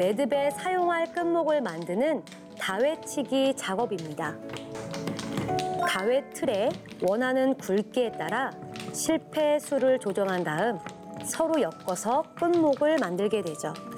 매듭에 사용할 끝목을 만드는 다회치기 작업입니다. 가외 틀에 원하는 굵기에 따라 실패 수를 조정한 다음 서로 엮어서 끝목을 만들게 되죠.